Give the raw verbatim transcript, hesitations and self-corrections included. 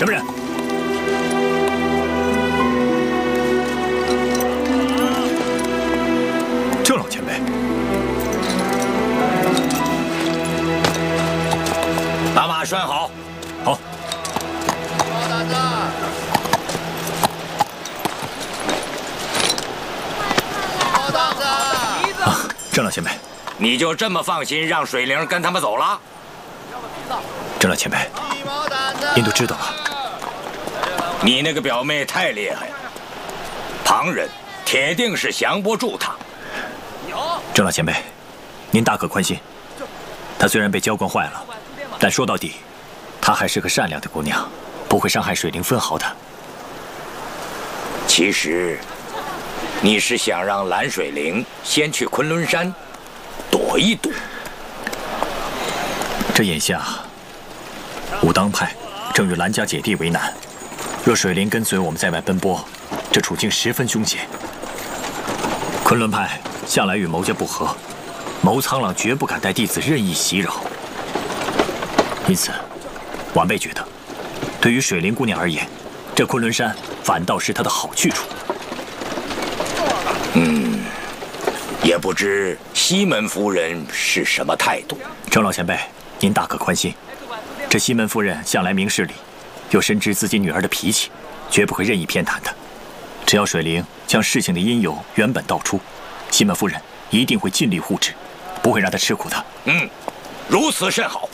什么人？郑老前辈， 把马拴好。 好。 包大子。 啊，郑老前辈， 你就这么放心让水灵跟他们走了？ 郑老前辈，您都知道了。 你那个表妹太厉害了，旁人铁定是降不住她。 郑老前辈，您大可宽心，她虽然被娇惯坏了，但说到底，她还是个善良的姑娘，不会伤害水灵分毫的。 其实。 你是想让蓝水灵先去昆仑山躲一躲？ 这眼下，武当派正与蓝家姐弟为难。若水灵跟随我们在外奔波，这处境十分凶险。昆仑派向来与牟家不和，牟苍朗绝不敢带弟子任意袭扰。因此，晚辈觉得，对于水灵姑娘而言，这昆仑山反倒是她的好去处。 嗯，也不知西门夫人是什么态度。 郑老前辈，您大可宽心，这西门夫人向来明事理，又深知自己女儿的脾气，绝不会任意偏袒的。只要水灵将事情的因由原本道出，西门夫人一定会尽力护持，不会让她吃苦的。 嗯，如此甚好。